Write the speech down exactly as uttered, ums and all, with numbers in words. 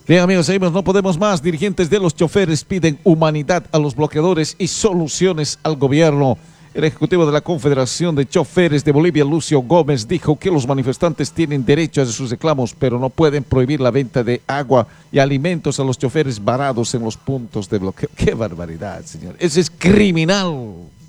Bien, amigos, seguimos, no podemos más. Dirigentes de los choferes piden humanidad a los bloqueadores y soluciones al gobierno. El ejecutivo de la Confederación de Choferes de Bolivia, Lucio Gómez, dijo que los manifestantes tienen derecho a sus reclamos, pero no pueden prohibir la venta de agua y alimentos a los choferes varados en los puntos de bloqueo. ¡Qué barbaridad, señor! Eso es criminal.